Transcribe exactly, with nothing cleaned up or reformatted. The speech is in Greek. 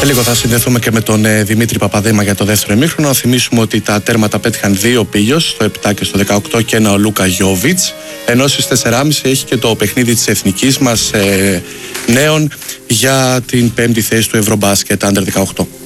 Σε λίγο θα συνδεθούμε και με τον ε, Δημήτρη Παπαδέμα για το δεύτερο ημίχρονο. Να θυμίσουμε ότι τα τέρματα πέτυχαν δύο Πήλιος, στο επτά και στο δεκαοκτώ, και ένα ο Λούκα Γιόβιτς. Ενώ στις τέσσερα και μισή έχει και το παιχνίδι της εθνικής μας ε, νέων για την πέμπτη θέση του Ευρωμπάσκετ Under δεκαοκτώ.